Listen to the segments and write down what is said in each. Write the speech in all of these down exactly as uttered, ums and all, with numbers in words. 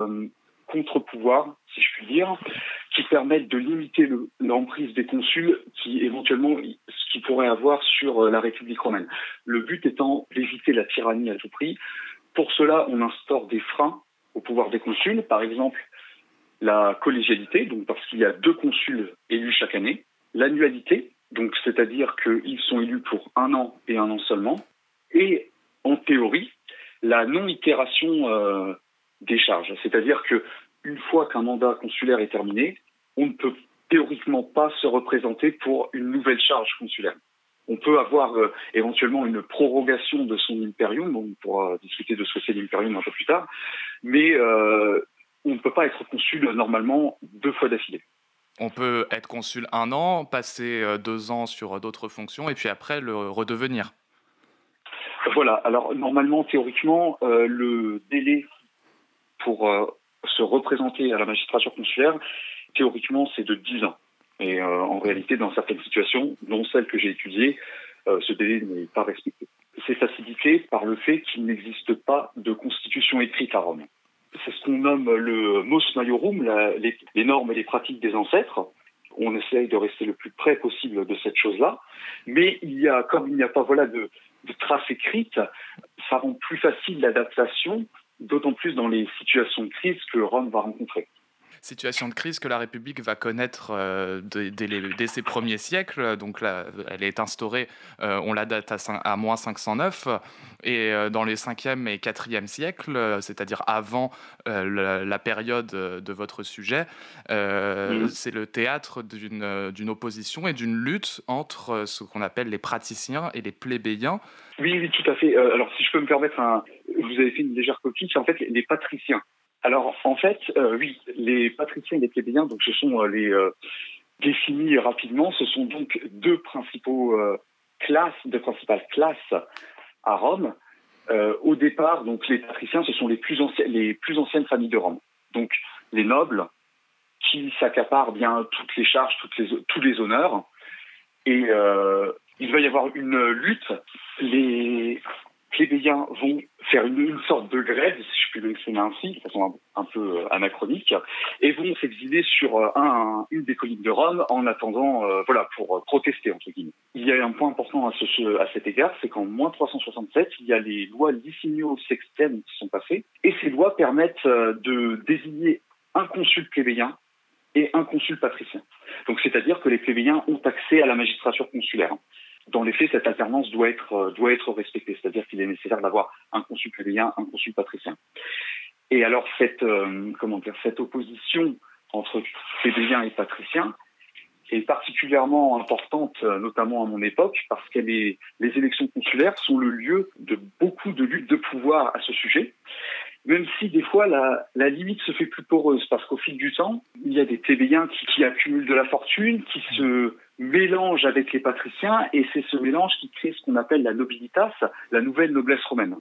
euh, contre-pouvoirs, si je puis dire, qui permettent de limiter le, l'emprise des consuls qui éventuellement ce qu'ils pourraient avoir sur la République romaine. Le but étant d'éviter la tyrannie à tout prix. Pour cela, on instaure des freins au pouvoir des consuls, par exemple la collégialité, donc parce qu'il y a deux consuls élus chaque année, l'annualité, donc c'est-à-dire qu'ils sont élus pour un an et un an seulement, et en théorie, la non-itération euh, des charges, c'est-à-dire que une fois qu'un mandat consulaire est terminé, on ne peut théoriquement pas se représenter pour une nouvelle charge consulaire. On peut avoir euh, éventuellement une prorogation de son impérium, on pourra discuter de ce que c'est l'impérium un peu plus tard, mais euh, on ne peut pas être consul normalement deux fois d'affilée. On peut être consul un an, passer deux ans sur d'autres fonctions et puis après le redevenir. Voilà, alors normalement, théoriquement, euh, le délai pour euh, se représenter à la magistrature consulaire, théoriquement, c'est de dix ans. Et euh, en réalité, dans certaines situations, dont celle que j'ai étudiée, euh, ce délai n'est pas respecté. C'est facilité par le fait qu'il n'existe pas de constitution écrite à Rome. C'est ce qu'on nomme le mos maiorum, la, les, les normes et les pratiques des ancêtres. On essaye de rester le plus près possible de cette chose-là. Mais il y a, comme il n'y a pas voilà, de, de traces écrites, ça rend plus facile l'adaptation, d'autant plus dans les situations de crise que Rome va rencontrer. Situation de crise que la République va connaître euh, dès, dès, les, dès ses premiers siècles. Donc là, elle est instaurée, euh, on la date à, à moins cinq cent neuf, et euh, dans les cinquième et quatrième siècles, euh, c'est-à-dire avant euh, la, la période de votre sujet, euh, mmh. c'est le théâtre d'une, d'une opposition et d'une lutte entre ce qu'on appelle les praticiens et les plébéiens. Oui, oui, tout à fait. Euh, alors, si je peux me permettre, un... vous avez fait une légère copie, c'est en fait les patriciens. Alors, en fait, euh, oui, les patriciens et les plébéiens, donc ce sont euh, les euh, définis rapidement, ce sont donc deux principaux euh, classes, deux principales classes à Rome. Euh, au départ, donc les patriciens, ce sont les plus anciennes, les plus anciennes familles de Rome. Donc, les nobles qui s'accaparent bien toutes les charges, toutes les, tous les honneurs. Et euh, il va y avoir une lutte. Les plébéiens vont faire une, une sorte de grève, si je puis l'exprimer ainsi, de façon un, un peu anachronique, et vont s'exiler sur un, un, une des collines de Rome en attendant, euh, voilà, pour protester, entre guillemets. Il y a un point important à, ce, à cet égard, c'est qu'en moins trois cent soixante-sept, il y a les lois Licinio Sextième qui sont passées, et ces lois permettent de désigner un consul plébéien et un consul patricien. Donc, c'est-à-dire que les plébéiens ont accès à la magistrature consulaire. Dans les faits, cette alternance doit être, doit être respectée, c'est-à-dire qu'il est nécessaire d'avoir un consul plébéien, un consul patricien. Et alors, cette, euh, comment dire, cette opposition entre plébéiens et patriciens est particulièrement importante, notamment à mon époque, parce que les, les élections consulaires sont le lieu de beaucoup de luttes de pouvoir à ce sujet, même si des fois la, la limite se fait plus poreuse, parce qu'au fil du temps, il y a des plébéiens qui, qui accumulent de la fortune, qui se mélangent avec les patriciens, et c'est ce mélange qui crée ce qu'on appelle la nobilitas, la nouvelle noblesse romaine.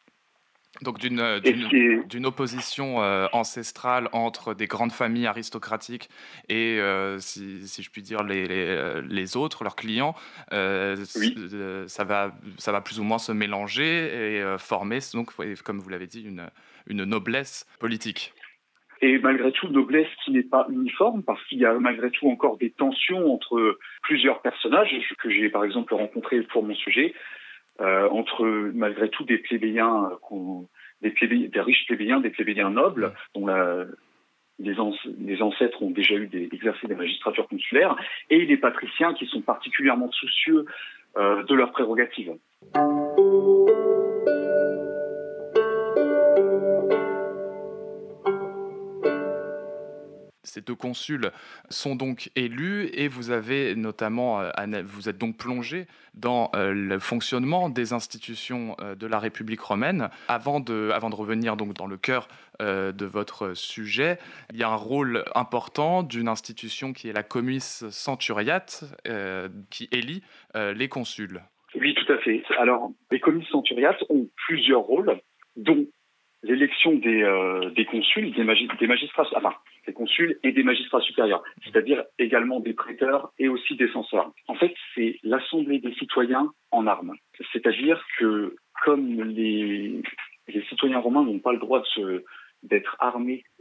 Donc d'une, d'une, est... d'une opposition euh, ancestrale entre des grandes familles aristocratiques et, euh, si, si je puis dire, les, les, les autres, leurs clients, euh, oui. ça, va, ça va plus ou moins se mélanger et euh, former, donc, comme vous l'avez dit, une, une noblesse politique. Et malgré tout, noblesse qui n'est pas uniforme, parce qu'il y a malgré tout encore des tensions entre plusieurs personnages que j'ai par exemple rencontrés pour mon sujet, euh, entre malgré tout des plébéiens, euh, des, plébé, des riches plébéiens, des plébéiens nobles, dont la, les, an, les ancêtres ont déjà eu des, exercé des magistratures consulaires, et les patriciens qui sont particulièrement soucieux euh, de leurs prérogatives. Ces deux consuls sont donc élus et vous avez notamment, vous êtes donc plongé dans le fonctionnement des institutions de la République romaine. Avant de, avant de revenir donc dans le cœur de votre sujet, il y a un rôle important d'une institution qui est la comice centuriate, qui élit les consuls. Oui, tout à fait. Alors, les comices centuriates ont plusieurs rôles, dont l'élection des, euh, des consuls, des, magis- des magistrats, enfin, des consuls et des magistrats supérieurs, c'est-à-dire également des prêteurs et aussi des censeurs. En fait, c'est l'assemblée des citoyens en armes. C'est-à-dire que comme les, les citoyens romains n'ont pas le droit de se, d'être armés